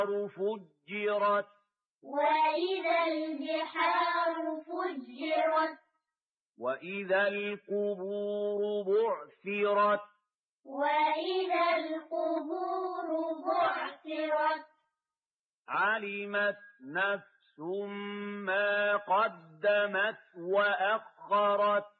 فجرت وإذا البحار فجرت وإذا القبور بعثرت وإذا القبور بعثرت علمت نفس ما قدمت وأخرت